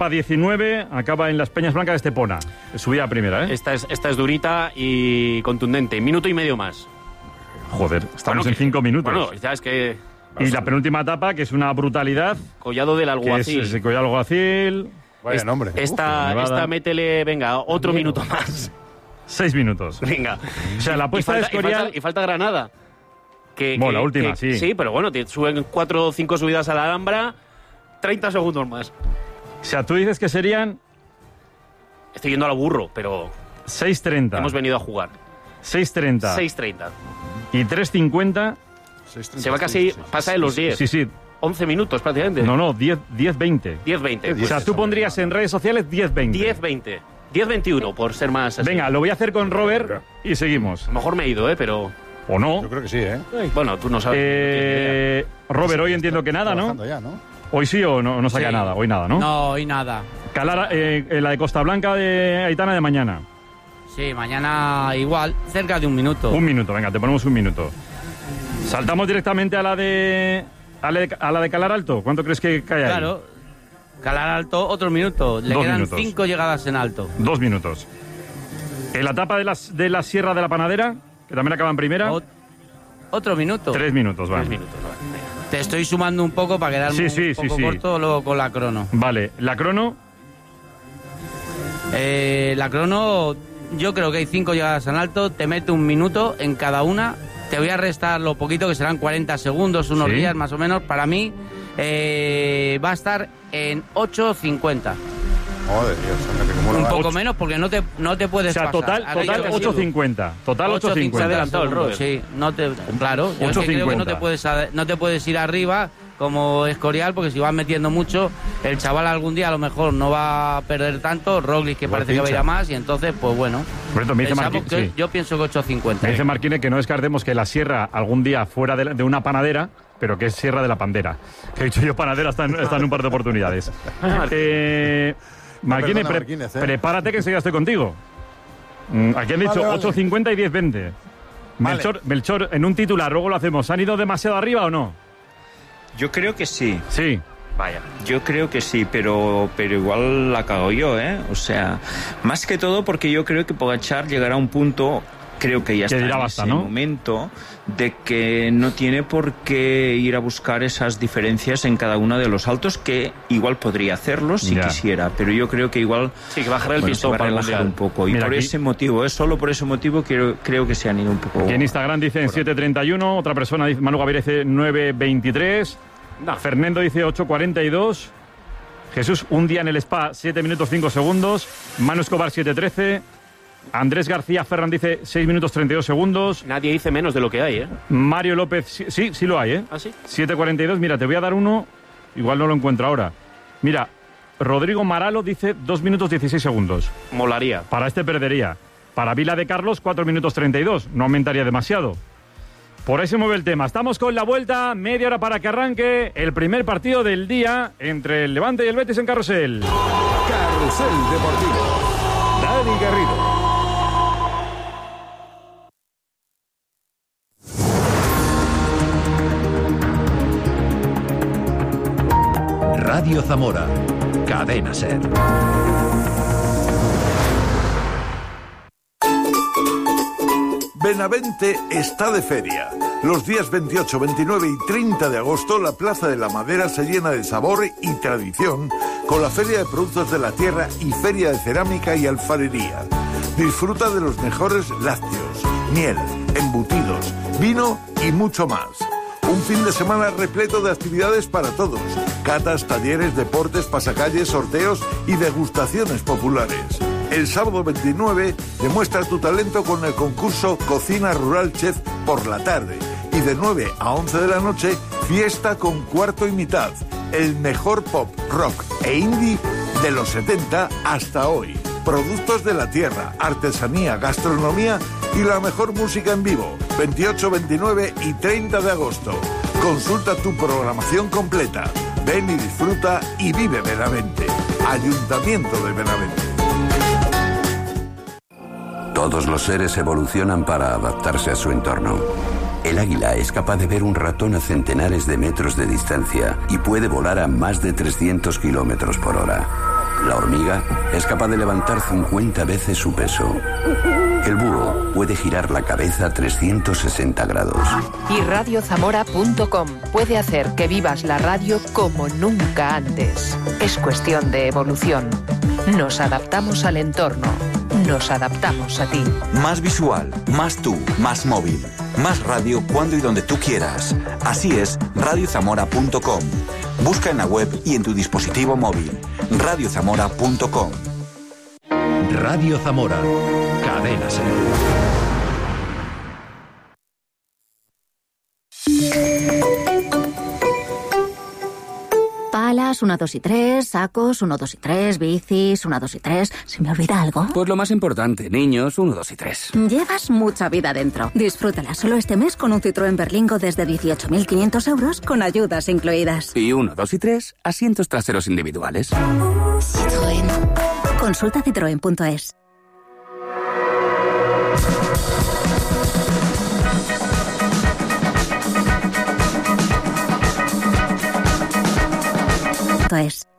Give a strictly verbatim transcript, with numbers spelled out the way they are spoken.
etapa diecinueve, acaba en las Peñas Blancas de Estepona. Subida primera, ¿eh? Esta es, esta es durita y contundente. Minuto y medio más. Joder, estamos Bueno, en que- cinco minutos. Bueno, ya es que... Y la penúltima etapa, que es una brutalidad, Collado del que Alguacil. es ese Collado del Alguacil. Vaya Es- nombre. Esta, Nevada. esta métele, venga, otro minuto más. Seis minutos. Venga. O sea, la apuesta y de falta, y Escorial... falta, y falta Granada. Que, Bueno, que- la última, que- sí. Sí, pero bueno, te suben cuatro o cinco subidas a la Alhambra, treinta segundos más. O sea, tú dices que serían Estoy yendo al burro, pero seis treinta. hemos venido a jugar. seis treinta. seis treinta. Y tres cincuenta. Se va casi, pasa de los diez. Sí, sí. once minutos prácticamente. No, no, diez veinte. diez veinte. O sea, tú pondrías en redes sociales diez veinte. diez veinte. diez veintiuno, por ser más así. Venga, lo voy a hacer con Robert y seguimos. A lo mejor me he ido, ¿eh? Pero... ¿O no? Yo creo que sí, ¿eh? Bueno, tú no sabes. Eh, Robert, hoy entiendo que nada, ¿no? Trabajando ya, ¿no? Hoy sí o no, no saca Sí. nada, hoy nada, ¿no? No, hoy nada. Calara, eh, eh, la de Costa Blanca de Aitana de mañana. Sí, mañana igual, cerca de un minuto. Un minuto, venga, te ponemos un minuto. Saltamos directamente a la de a la de, a la de Calar Alto. ¿Cuánto crees que cae ahí? Claro. Calar Alto, otro minuto. Le Dos quedan minutos. cinco llegadas en alto. Dos minutos. En la etapa de, las, de la Sierra de la Panadera, que también acaba en primera, Ot- otro minuto. tres minutos, Tres vale. minutos, ¿no? Venga. Te estoy sumando un poco para quedarme Sí, sí, un sí, poco sí. corto luego con la crono. Vale, la crono, Eh, la crono, yo creo que hay cinco llegadas en alto. Te mete un minuto en cada una. Te voy a restar lo poquito, que serán cuarenta segundos, unos Sí. días más o menos. Para mí eh, va a estar en ocho cincuenta. Joder, Dios, anda, que como Un una- poco ocho. menos porque no te, no te o puedes sea, pasar. total, Ahora total yo que ocho sigo. cincuenta. Total ocho Se ha cincuenta. adelantado el Robert. Sí, no te, claro, yo es que creo que no te, puedes, a- no te puedes ir arriba como Escorial, porque si vas metiendo mucho, el chaval algún día a lo mejor no va a perder tanto, Roglic que Igual parece que va a ir pincha. a más, y entonces, pues bueno, Por cierto, me dice pensamos Marqui- que- sí. yo pienso que ocho cincuenta. Me dice Marquine que no descartemos que la sierra algún día fuera de, la- de una panadera, pero que es Sierra de la Pandera. Que he dicho yo panadera, está en, está en un par de oportunidades. eh, Marquine, perdona, pre- Marquínez, ¿eh? prepárate que enseguida estoy contigo. Mm, Aquí han dicho Vale, vale. ocho cincuenta y diez veinte. Vale. Melchor, Melchor, en un titular, luego lo hacemos. ¿Han ido demasiado arriba o no? Yo creo que sí. Sí. Vaya. Yo creo que sí, pero, pero igual la cago yo, ¿eh? O sea, más que todo porque yo creo que Pogačar llegará a un punto, creo que ya Que está dirá en basta, ese ¿no? momento, de que no tiene por qué ir a buscar esas diferencias en cada uno de los saltos, que igual podría hacerlo si Ya. quisiera, pero yo creo que igual Sí, que bajará el bueno, se pistón va a para el relajar Mundial. un poco. Y Mira, por aquí- ese motivo, ¿eh? Solo por ese motivo creo, creo que se han ido un poco... Que en Instagram dice en siete treinta y uno, otra persona dice, Manu Gaviria dice nueve veintitrés, No. Fernando dice ocho cuarenta y dos, Jesús, un día en el spa, siete minutos cinco segundos, Manu Escobar siete trece, Andrés García Ferran dice seis minutos treinta y dos segundos, Nadie dice menos de lo que hay, ¿eh? Mario López, sí, sí, sí lo hay, ¿eh? ¿Ah, sí? siete cuarenta y dos, mira, te voy a dar uno, igual no lo encuentro ahora. Mira, Rodrigo Maralo dice dos minutos dieciséis segundos. Molaría. Para este perdería. Para Vila de Carlos, cuatro minutos treinta y dos. No aumentaría demasiado. Por ahí se mueve el tema. Estamos con la vuelta, media hora para que arranque el primer partido del día entre el Levante y el Betis en Carrusel. Carrusel Deportivo. Dani Garrido. Radio Zamora. Cadena Ser. Benavente está de feria. Los días veintiocho, veintinueve y treinta de agosto, la Plaza de la Madera se llena de sabor y tradición con la Feria de Productos de la Tierra y Feria de Cerámica y Alfarería. Disfruta de los mejores lácteos, miel, embutidos, vino y mucho más. Un fin de semana repleto de actividades para todos. Catas, talleres, deportes, pasacalles, sorteos y degustaciones populares. El sábado veintinueve demuestra tu talento con el concurso Cocina Rural Chef por la tarde. Y de nueve a once de la noche, fiesta con cuarto y mitad. El mejor pop, rock e indie de los setenta hasta hoy. Productos de la tierra, artesanía, gastronomía y la mejor música en vivo. veintiocho, veintinueve y treinta de agosto. Consulta tu programación completa. Ven y disfruta y vive Benavente. Ayuntamiento de Benavente. Todos los seres evolucionan para adaptarse a su entorno. El águila es capaz de ver un ratón a centenares de metros de distancia y puede volar a más de trescientos kilómetros por hora. hormiga es capaz de levantar cincuenta veces su peso. El búho puede girar la cabeza trescientos sesenta grados. Y radio zamora punto com puede hacer que vivas la radio como nunca antes. Es cuestión de evolución. Nos adaptamos al entorno. Nos adaptamos a ti. Más visual, más tú, más móvil. Más radio cuando y donde tú quieras. Así es, radio zamora punto com. Busca en la web y en tu dispositivo móvil. radio zamora punto com. Radio Zamora. Cadena Ser. Palas, uno, dos y tres, sacos, uno, dos y tres, bicis, uno, dos y tres. ¿Se me olvida algo? Pues lo más importante, niños, uno, dos y tres. Llevas mucha vida dentro. Disfrútala solo este mes con un Citroën Berlingo desde dieciocho mil quinientos euros con ayudas incluidas. Y uno, dos y tres, asientos traseros individuales. Citroën. Consulta citroen punto es. Es.